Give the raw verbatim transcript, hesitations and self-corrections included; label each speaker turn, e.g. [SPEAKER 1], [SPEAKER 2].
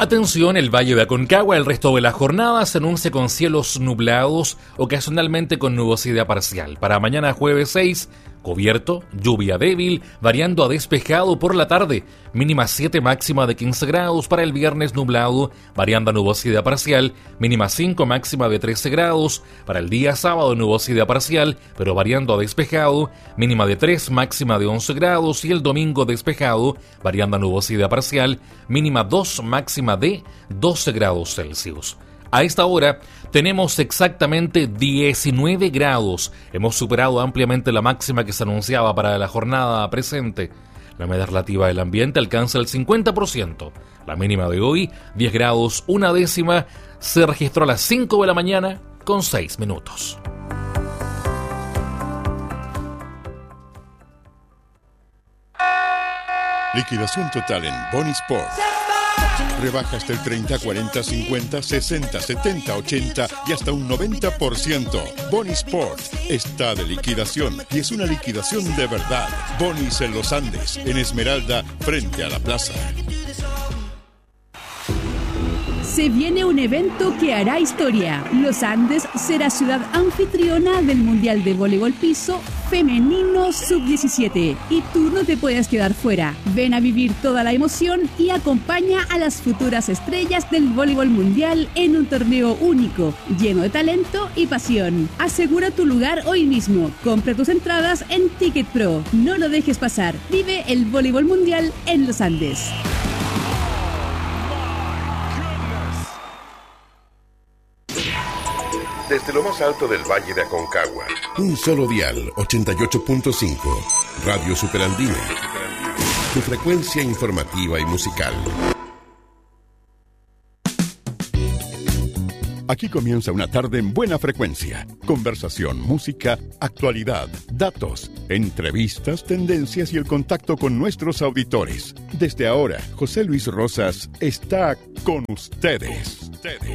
[SPEAKER 1] Atención, el Valle de Aconcagua el resto de la jornada se anuncia con cielos nublados, ocasionalmente con nubosidad parcial. Para mañana jueves seis, cubierto, lluvia débil, variando a despejado por la tarde, mínima siete, máxima de quince grados. Para el viernes nublado, variando a nubosidad parcial, mínima cinco, máxima de trece grados. Para el día sábado nubosidad parcial, pero variando a despejado, mínima de tres, máxima de once grados. Y el domingo despejado, variando a nubosidad parcial, mínima dos, máxima de doce grados Celsius. A esta hora tenemos exactamente diecinueve grados. Hemos superado ampliamente la máxima que se anunciaba para la jornada presente. La humedad relativa del ambiente alcanza el cincuenta por ciento. La mínima de hoy, diez grados una décima, se registró a las cinco de la mañana con seis minutos.
[SPEAKER 2] Liquidación total en Boni Sport. Rebajas del treinta, cuarenta, cincuenta, sesenta, setenta, ochenta y hasta un noventa por ciento. Boni Sport está de liquidación y es una liquidación de verdad. Bonis en los Andes, en Esmeralda, frente a la plaza.
[SPEAKER 3] Se viene un evento que hará historia. Los Andes será ciudad anfitriona del Mundial de Voleibol Piso Femenino sub diecisiete. Y tú no te puedes quedar fuera. Ven a vivir toda la emoción y acompaña a las futuras estrellas del voleibol mundial en un torneo único, lleno de talento y pasión. Asegura tu lugar hoy mismo. Compra tus entradas en Ticket Pro. No lo dejes pasar. Vive el voleibol mundial en los Andes.
[SPEAKER 2] Desde lo más alto del Valle de Aconcagua. Un solo dial, ochenta y ocho punto cinco. Radio Superandina. Tu frecuencia informativa y musical. Aquí comienza una tarde en buena frecuencia. Conversación, música, actualidad, datos, entrevistas, tendencias y el contacto con nuestros auditores. Desde ahora, José Luis Rosas está con ustedes.